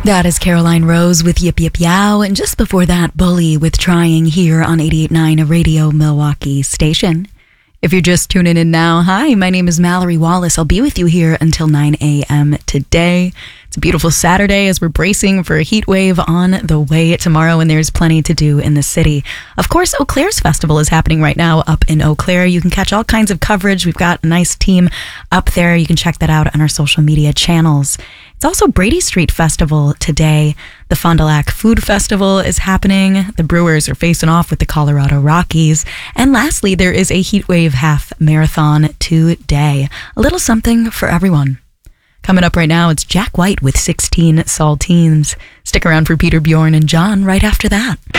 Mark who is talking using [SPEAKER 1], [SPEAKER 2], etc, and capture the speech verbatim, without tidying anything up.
[SPEAKER 1] That is Caroline Rose with Yip Yip Yow, and just before that, Bully with Trying here on eighty-eight point nine, a Radio Milwaukee station. If you're just tuning in now, hi, my name is Mallory Wallace. I'll be with you here until nine a.m. today. It's a beautiful Saturday as we're bracing for a heat wave on the way tomorrow, and there's plenty to do in the city. Of course, Eau Claire's festival is happening right now up in Eau Claire. You can catch all kinds of coverage. We've got a nice team up there. You can check that out on our social media channels. It's also Brady Street Festival today. The Fond du Lac Food Festival is happening. The Brewers are facing off with the Colorado Rockies. And lastly, there is a Heatwave Half Marathon today. A little something for everyone. Coming up right now, it's Jack White with sixteen Saltines. Stick around for Peter, Bjorn, and John right after that.